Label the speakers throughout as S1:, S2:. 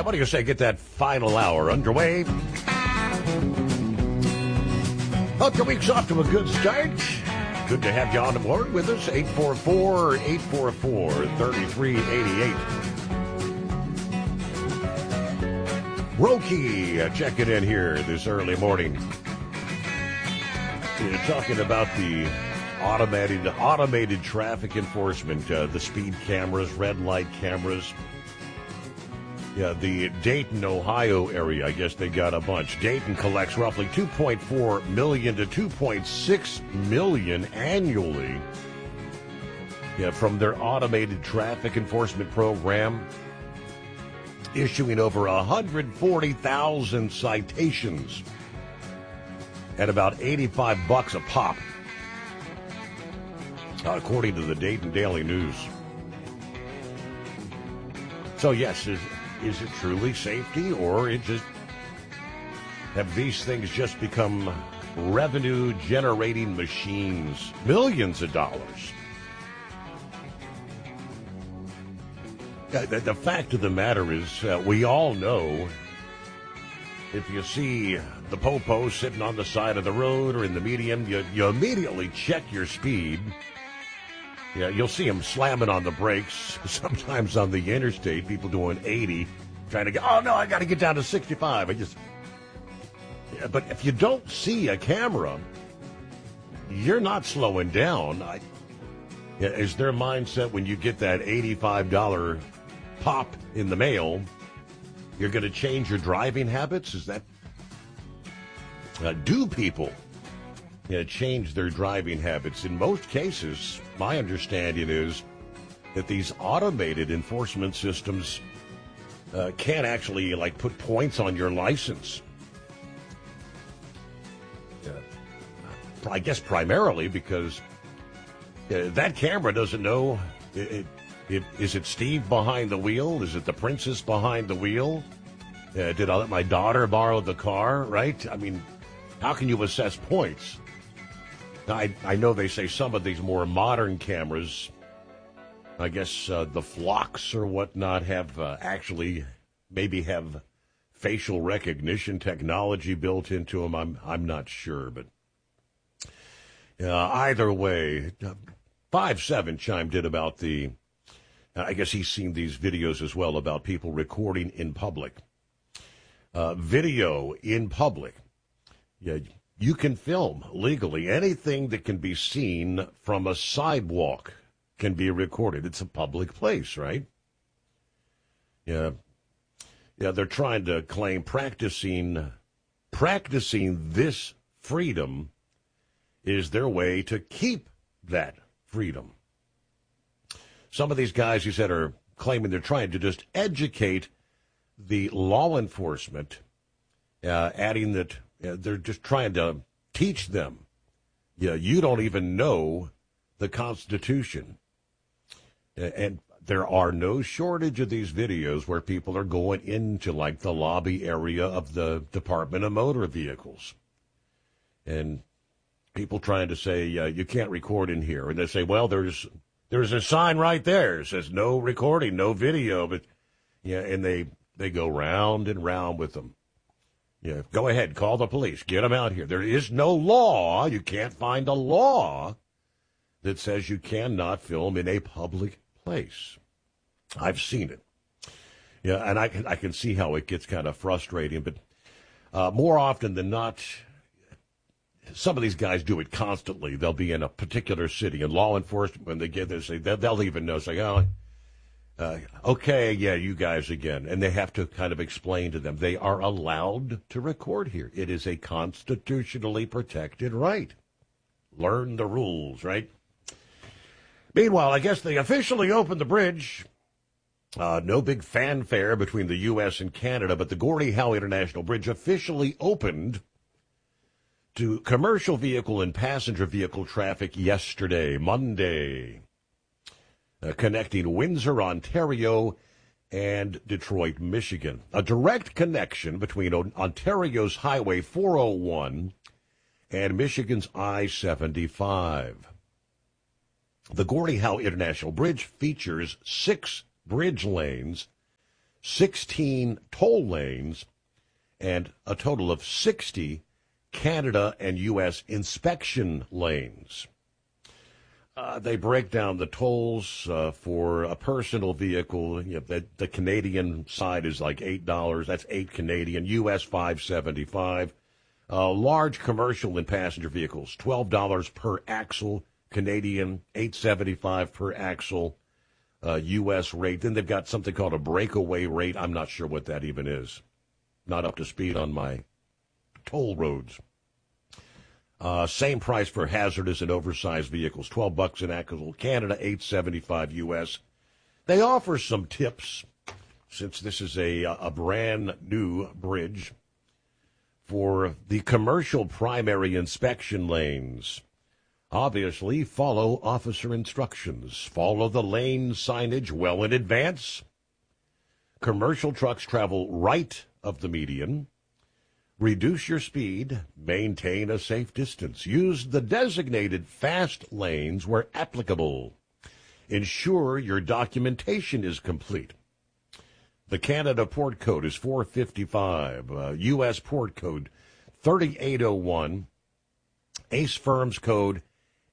S1: right, what do you say? Get that final hour underway. Hope the week's off to a good start. Good to have you on board with us. 844-844-3388. Roki checking in here this early morning. We're talking about the automated traffic enforcement, the speed cameras, red light cameras. Yeah, the Dayton, Ohio area, I guess they got a bunch. Dayton collects roughly $2.4 million to $2.6 million annually, from their automated traffic enforcement program, issuing over 140,000 citations at about $85 a pop, according to the Dayton Daily News. So yes, is it truly safety, or have these things just become revenue-generating machines? Millions of dollars. The fact of the matter is, we all know, if you see the popo sitting on the side of the road or in the median, you immediately check your speed. Yeah, you'll see them slamming on the brakes, sometimes on the interstate, people doing 80, trying to get, oh no, I got to get down to 65. But if you don't see a camera, you're not slowing down. Is their mindset when you get that $85 pop in the mail, you're going to change your driving habits? Is that, do people change their driving habits? In most cases, my understanding is that these automated enforcement systems can't actually put points on your license. I guess primarily because that camera doesn't know, is it Steve behind the wheel? Is it the princess behind the wheel? Did I let my daughter borrow the car, right? I mean, how can you assess points? I know they say some of these more modern cameras, I guess the flocks or whatnot, have maybe have facial recognition technology built into them. I'm not sure, but either way, 5-7 chimed in about I guess he's seen these videos as well about people recording in public. Video in public. Yeah. You can film legally. Anything that can be seen from a sidewalk can be recorded. It's a public place, right? Yeah, they're trying to claim practicing this freedom is their way to keep that freedom. Some of these guys, you said, are claiming they're trying to just educate the law enforcement, adding that they're just trying to teach them. You don't even know the Constitution. And there are no shortage of these videos where people are going into the lobby area of the Department of Motor Vehicles. And people trying to say, you can't record in here. And they say, well, there's a sign right there. It says no recording, no video. But and they go round and round with them. Yeah, go ahead, call the police, get them out here. There is no law. You can't find a law that says you cannot film in a public place. I've seen it. Yeah, and I can see how it gets kind of frustrating, but more often than not, some of these guys do it constantly. They'll be in a particular city, and law enforcement, when they get there, they'll even know, say, okay, yeah, you guys again. And they have to kind of explain to them they are allowed to record here. It is a constitutionally protected right. Learn the rules, right? Meanwhile, I guess they officially opened the bridge. No big fanfare between the U.S. and Canada, but the Gordie Howe International Bridge officially opened to commercial vehicle and passenger vehicle traffic yesterday, Monday. Connecting Windsor, Ontario, and Detroit, Michigan. A direct connection between Ontario's Highway 401 and Michigan's I-75. The Gordie Howe International Bridge features 6 bridge lanes 16 toll lanes, and a total of 60 Canada and U.S. inspection lanes. They break down the tolls for a personal vehicle. The Canadian side is like $8. That's $8 Canadian. U.S. $5.75. Large commercial and passenger vehicles, $12 per axle. Canadian, $8.75 per axle. U.S. rate. Then they've got something called a breakaway rate. I'm not sure what that even is. Not up to speed on my toll roads. Same price for hazardous and oversized vehicles, $12 an axle. Canada, $8.75 U.S. They offer some tips, since this is a brand new bridge, for the commercial primary inspection lanes. Obviously, follow officer instructions. Follow the lane signage well in advance. Commercial trucks travel right of the median. Reduce your speed. Maintain a safe distance. Use the designated fast lanes where applicable. Ensure your documentation is complete. The Canada port code is 455. U.S. port code 3801. ACE firms code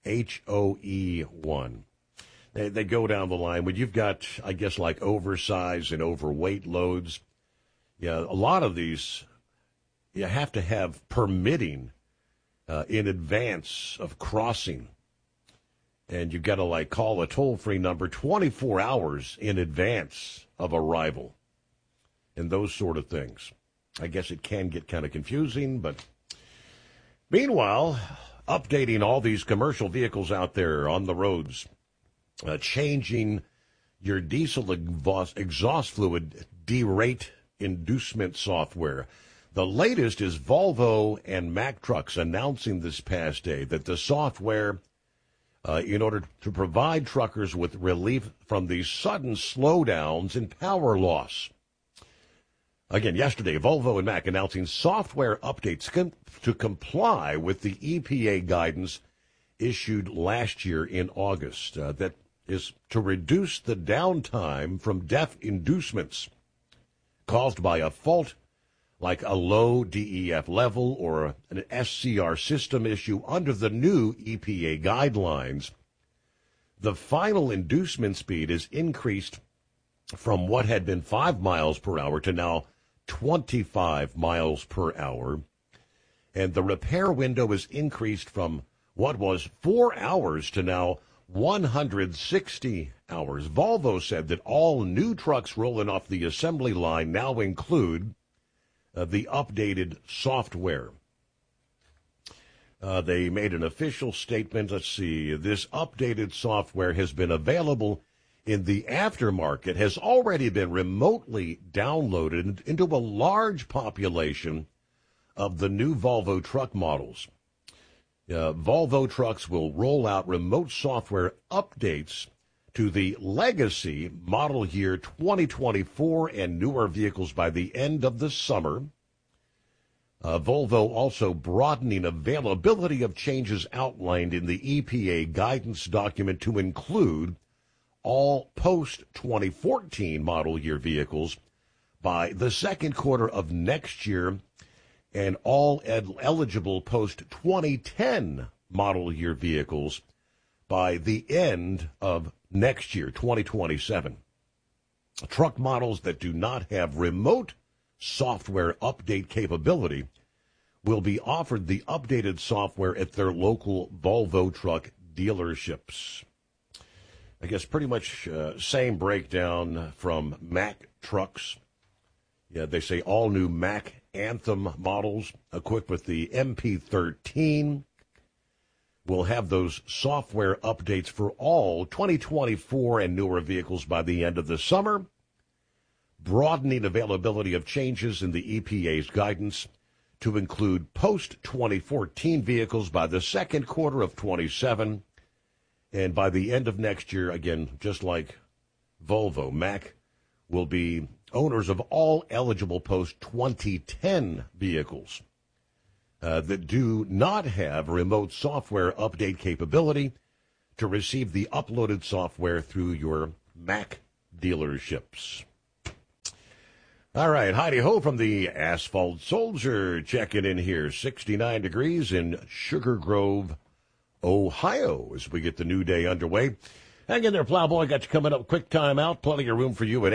S1: HOE1. They go down the line. When you've got, I guess, like oversized and overweight loads, yeah, a lot of these, you have to have permitting in advance of crossing. And you've got to, like, call a toll-free number 24 hours in advance of arrival and those sort of things. I guess it can get kind of confusing, but meanwhile, updating all these commercial vehicles out there on the roads, changing your diesel exhaust fluid derate inducement software. The latest is Volvo and Mack Trucks announcing this past day that the software, in order to provide truckers with relief from these sudden slowdowns in power loss. Again, yesterday, Volvo and Mack announcing software updates to comply with the EPA guidance issued last year in August. That is to reduce the downtime from DEF inducements caused by a fault like a low DEF level or an SCR system issue under the new EPA guidelines. The final inducement speed is increased from what had been 5 miles per hour to now 25 miles per hour. And the repair window is increased from what was 4 hours to now 160 hours. Volvo said that all new trucks rolling off the assembly line now include the updated software. They made an official statement. Let's see. This updated software has been available in the aftermarket, has already been remotely downloaded into a large population of the new Volvo truck models. Volvo trucks will roll out remote software updates to the legacy model year 2024 and newer vehicles by the end of the summer. Volvo also broadening availability of changes outlined in the EPA guidance document to include all post-2014 model year vehicles by the second quarter of next year and all eligible post-2010 model year vehicles by the end of next year, 2027. Truck models that do not have remote software update capability will be offered the updated software at their local Volvo truck dealerships. I guess pretty much same breakdown from Mack Trucks. Yeah, they say all new Mack Anthem models equipped with the MP13 will have those software updates for all 2024 and newer vehicles by the end of the summer, broadening availability of changes in the EPA's guidance to include post-2014 vehicles by the second quarter of 27. And by the end of next year, again, just like Volvo, Mack will be owners of all eligible post-2010 vehicles that do not have remote software update capability to receive the uploaded software through your Mack dealerships. All right, Heidi Ho from the Asphalt Soldier checking in here. 69 degrees in Sugar Grove, Ohio, as we get the new day underway. Hang in there, Plowboy. Got you coming up. Quick time out. Plenty of room for you at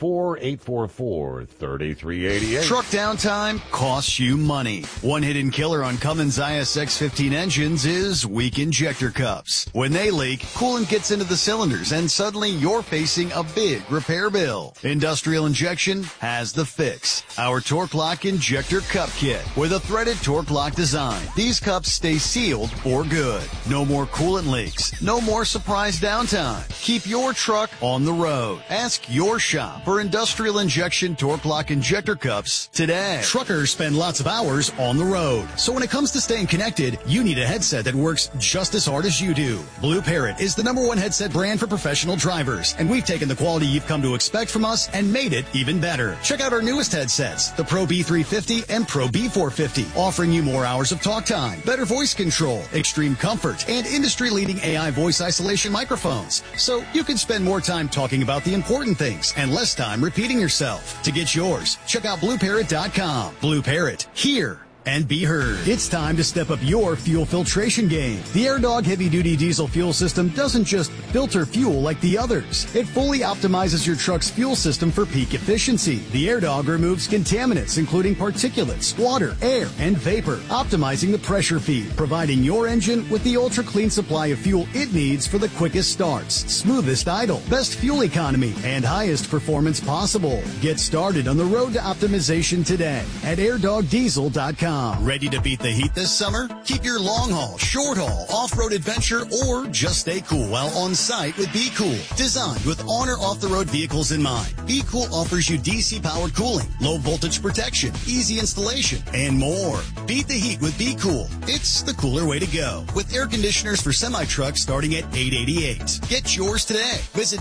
S1: 844-844-3388.
S2: Truck downtime costs you money. One hidden killer on Cummins ISX-15 engines is weak injector cups. When they leak, coolant gets into the cylinders, and suddenly you're facing a big repair bill. Industrial Injection has the fix. Our Torque Lock Injector Cup Kit with a threaded Torque Lock design. These cups stay sealed for good. No more coolant leaks. No more surprise downtime. Keep your truck on the road. Ask your shop for Industrial Injection Torque Lock Injector Cups today.
S3: Truckers spend lots of hours on the road. So when it comes to staying connected, you need a headset that works just as hard as you do. Blue Parrot is the #1 headset brand for professional drivers, and we've taken the quality you've come to expect from us and made it even better. Check out our newest headsets, the Pro B350 and Pro B450, offering you more hours of talk time, better voice control, extreme comfort, and industry-leading AI voice isolation microphones. So you can spend more time talking about the important things and less time repeating yourself. To get yours, check out BlueParrot.com. Blue Parrot, hear and be heard. It's time to step up your fuel filtration game. The AirDog heavy-duty diesel fuel system doesn't just filter fuel like the others. It fully optimizes your truck's fuel system for peak efficiency. The AirDog removes contaminants, including particulates, water, air, and vapor, optimizing the pressure feed, providing your engine with the ultra-clean supply of fuel it needs for the quickest starts, smoothest idle, best fuel economy, and highest performance possible. Get started on the road to optimization today at airdogdiesel.com.
S2: Ready to beat the heat this summer? Keep your long haul, short haul, off-road adventure, or just stay cool while on site with Be Cool. Designed with on or off-the-road vehicles in mind, Be Cool offers you DC-powered cooling, low voltage protection, easy installation, and more. Beat the heat with Be Cool. It's the cooler way to go. With air conditioners for semi-trucks starting at $888. Get yours today. Visit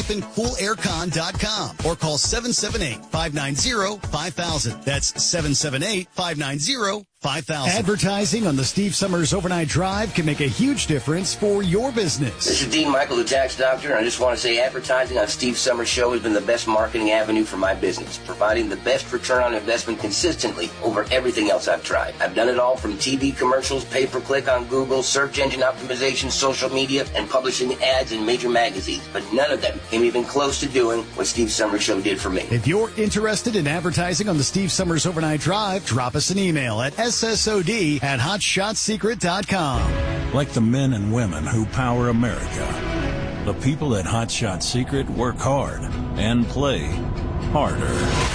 S2: b-coolaircon.com or call 778-590-5000. That's 778-590-5000.
S3: Advertising on the Steve Summers Overnight Drive can make a huge difference for your business.
S4: This is Dean Michael, the tax doctor, and I just want to say advertising on Steve Summers Show has been the best marketing avenue for my business, providing the best return on investment consistently over everything else I've tried. I've done it all from TV commercials, pay-per-click on Google, search engine optimization, social media, and publishing ads in major magazines, but none of them came even close to doing what Steve Summers Show did for me.
S3: If you're interested in advertising on the Steve Summers Overnight Drive, drop us an email at ssod@hotshotsecret.com.
S5: Like the men and women who power America, the people at Hot Shot Secret work hard and play harder.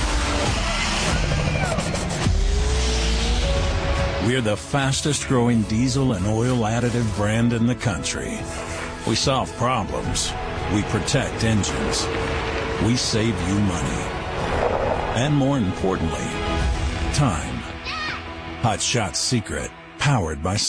S5: We're the fastest growing diesel and oil additive brand in the country. We solve problems. We protect engines. We save you money. And more importantly, time. Hot Shot Secret, powered by